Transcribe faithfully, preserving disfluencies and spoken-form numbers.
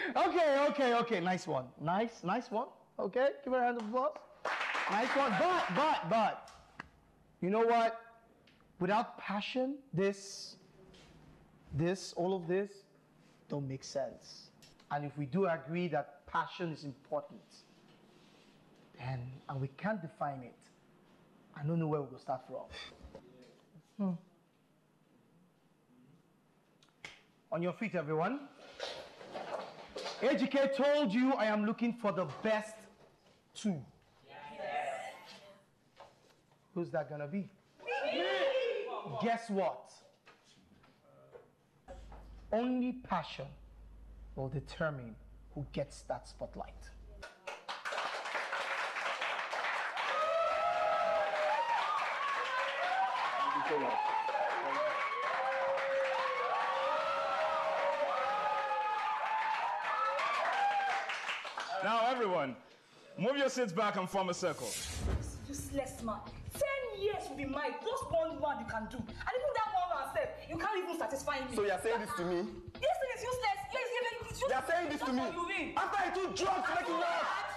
Okay, okay, okay. Nice one. Nice, nice one. Okay, give her a round of applause. Nice one. But, but, but, you know what? Without passion, this, this, all of this, don't make sense. And if we do agree that passion is important, and, and we can't define it, I don't know where we'll start from. Hmm. On your feet, everyone. A G K told you I am looking for the best two. Yes. Who's that gonna be? Me. Guess what? Only passion will determine who gets that spotlight. Thank you so much. Now, everyone, move your seats back and form a circle. Useless man. Ten years will be mine. Just one round you can do. And even that one round step, you can't even satisfy me. So you're saying this to me? This thing is useless. Yes, yes, yes. You're saying this to me? After I took drugs to make it work.